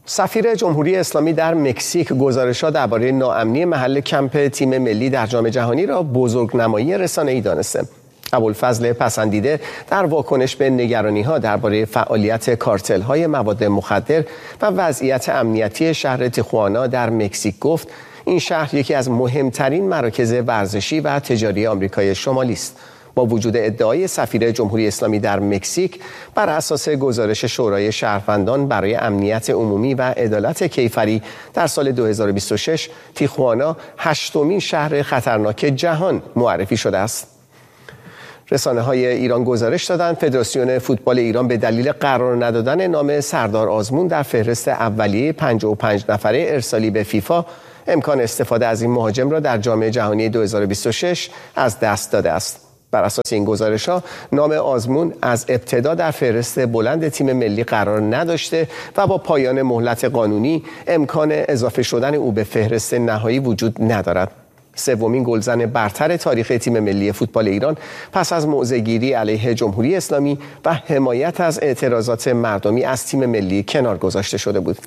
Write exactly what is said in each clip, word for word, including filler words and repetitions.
سفیر جمهوری اسلامی در مکزیک گزارش‌ها درباره ناامنی محل کمپ تیم ملی در جام جهانی را بزرگنمایی رسانه‌ای دانسته. ابوالفضل پسندیده در واکنش به نگرانی‌ها درباره فعالیت کارتل‌های مواد مخدر و وضعیت امنیتی شهر تیخوانا در مکزیک گفت این شهر یکی از مهمترین مراکز ورزشی و تجاری آمریکای شمالی است. با وجود ادعای سفیر جمهوری اسلامی در مکزیک بر اساس گزارش شورای شهروندان برای امنیت عمومی و عدالت کیفری در سال دو هزار و بیست و شش تیخوانا هشتمین شهر خطرناک جهان معرفی شده است. رسانه‌های ایران گزارش دادند فدراسیون فوتبال ایران به دلیل قرار ندادن نام سردار آزمون در فهرست اولیه پنجاه و پنج نفره ارسالی به فیفا امکان استفاده از این مهاجم را در جام جهانی دو هزار و بیست و شش از دست داده است. بر اساس این گزارش‌ها نام آزمون از ابتدا در فهرست بلند تیم ملی قرار نداشته و با پایان مهلت قانونی امکان اضافه شدن او به فهرست نهایی وجود ندارد. سومین گلزن برتر تاریخ تیم ملی فوتبال ایران پس از موضع‌گیری علیه جمهوری اسلامی و حمایت از اعتراضات مردمی از تیم ملی کنار گذاشته شده بود.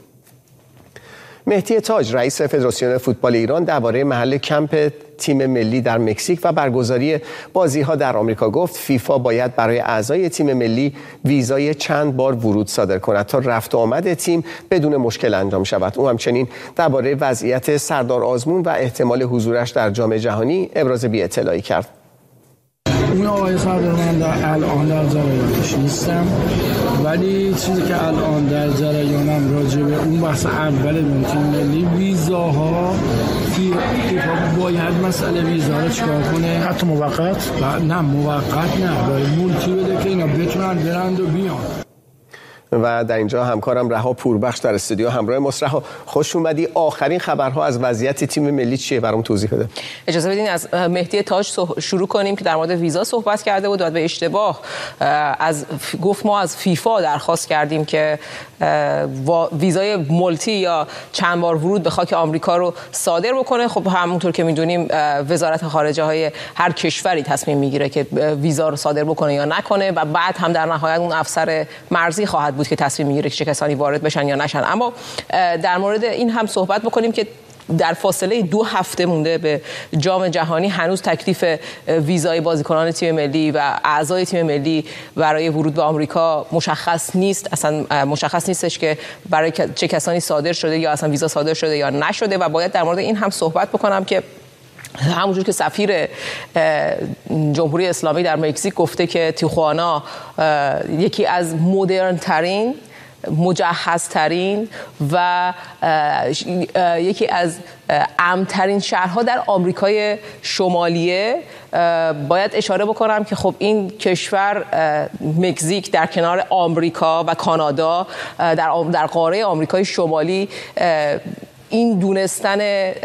مهدی تاج رئیس فدراسیون فوتبال ایران درباره محل کمپ تیم ملی در مکزیک و برگزاری بازی‌ها در آمریکا گفت فیفا باید برای اعضای تیم ملی ویزای چند بار ورود صادر کند تا رفت و آمد تیم بدون مشکل انجام شود. او همچنین درباره وضعیت سردار آزمون و احتمال حضورش در جام جهانی ابراز بی‌اطلاعی کرد. اون آقای سردار من در الان در جریانش نیستم، ولی چیزی که الان در جریانم راجع به اون بحث اول تیم ملی ویزاها فیفا باید مسئله ویزا رو چیکار کنه؟ حتی موقت؟ نه موقت نه، باید مولتی بده که اینا بتونن برند و بیان. و در اینجا همکارم رها پوربخش در استودیو همراه ماست. رها خوش اومدی. آخرین خبرها از وضعیت تیم ملی چیه؟ برام توضیح بده. اجازه بدین از مهدی تاج شروع کنیم که در مورد ویزا صحبت کرده بود و به اشتباه از گفت ما از فیفا درخواست کردیم که ویزای مولتی یا چند بار ورود به خاک آمریکا رو صادر بکنه. خب همونطور که میدونیم وزارت خارجه های هر کشوری تصمیم میگیره که ویزا رو صادر بکنه یا نکنه و بعد هم در نهایت اون افسر مرزی خواهد بود که تصمیم میگیره که چه کسانی وارد بشن یا نشن. اما در مورد این هم صحبت بکنیم که در فاصله دو هفته مونده به جام جهانی هنوز تکلیف ویزای بازیکنان تیم ملی و اعضای تیم ملی برای ورود به آمریکا مشخص نیست. اصلا مشخص نیستش که برای چه کسانی صادر شده یا اصلا ویزا صادر شده یا نشده و باید در مورد این هم صحبت بکنم که همونجور که سفیر جمهوری اسلامی در مکزیک گفته که تیخوانا یکی از مدرن ترین، مجهزترین و یکی از امن‌ترین شهرها در آمریکای شمالیه، باید اشاره بکنم که خب این کشور مکزیک در کنار آمریکا و کانادا در در قاره آمریکای شمالی این دونستن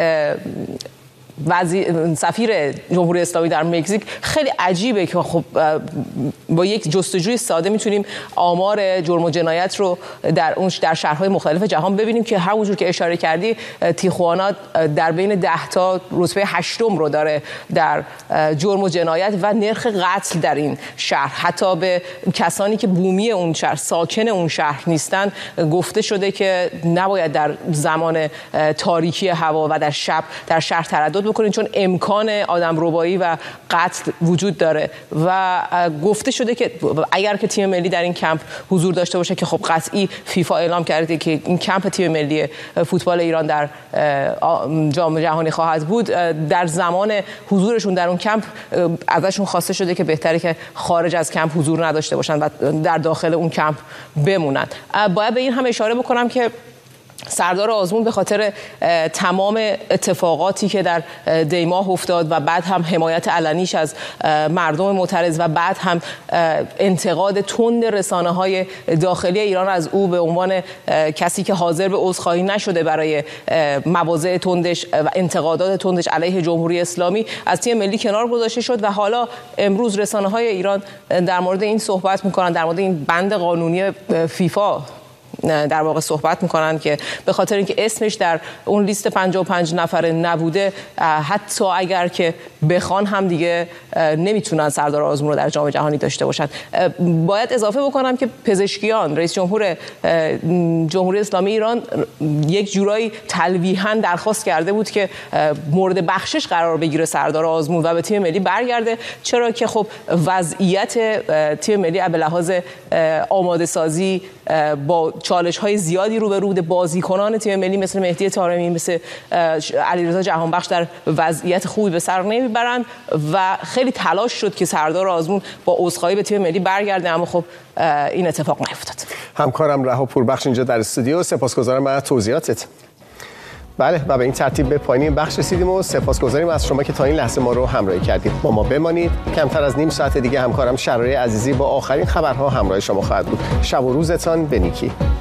وزیر سفیر جمهوری اسلامی در مکزیک خیلی عجیبه که خب با یک جستجوی ساده میتونیم آمار جرم و جنایت رو در اون در شهرهای مختلف جهان ببینیم که همونجور که اشاره کردی تیخوانا در بین ده تا رتبه هشتم رو داره در جرم و جنایت و نرخ قتل در این شهر. حتی به کسانی که بومی اون شهر، ساکن اون شهر نیستن، گفته شده که نباید در زمان تاریکی هوا و در شب در شهر تردد بکنین چون امکان آدمربایی و قتل وجود داره و گفته شده که اگر که تیم ملی در این کمپ حضور داشته باشه که خب قطعی فیفا اعلام کرده که این کمپ تیم ملی فوتبال ایران در جام جهانی خواهد بود، در زمان حضورشون در اون کمپ ازشون خواسته شده که بهتره که خارج از کمپ حضور نداشته باشن و در داخل اون کمپ بمونن. باید به این هم اشاره بکنم که سردار آزمون به خاطر تمام اتفاقاتی که در دیماه افتاد و بعد هم حمایت علنیش از مردم معترض و بعد هم انتقاد تند رسانه‌های داخلی ایران از او به عنوان کسی که حاضر به عذرخواهی نشده برای مواضع تندش و انتقادات تندش علیه جمهوری اسلامی از تیم ملی کنار گذاشته شد و حالا امروز رسانه‌های ایران در مورد این صحبت می‌کنن، در مورد این بند قانونی فیفا در واقع صحبت میکنن که به خاطر اینکه اسمش در اون لیست پنجاه و پنج نفره نبوده، حتی اگر که بخوان هم دیگه نمیتونن سردار آزمون رو در جام جهانی داشته باشن. باید اضافه بکنم که پزشکیان، رئیس جمهور جمهوری اسلامی ایران یک جورایی تلویحاً درخواست کرده بود که مورد بخشش قرار بگیره سردار آزمون و به تیم ملی برگرده، چرا که خب وضعیت تیم ملی به لحاظ آماده سازی با چالش های زیادی روبرو بوده. بازیکنان تیم ملی مثل مهدی طارمی، مثل علیرضا جهانبخش در وضعیت خوبی به سر نمیبرن و خیلی تلاش شد که سردار آزمون با عذرخواهی به تیم ملی برگرده، اما خب این اتفاق نیفتاد. همکارم رها پوربخش اینجا در استودیو، سپاسگزارم از توضیحاتت. بله و به این ترتیب به پایان این بخش رسیدیم و سپاسگزاریم از شما که تا این لحظه ما رو همراهی کردید. با ما بمانید، کمتر از نیم ساعت دیگه همکارم شراره عزیزی با آخرین خبرها همراه شما خواهد بود. شب و روزتان به نیکی.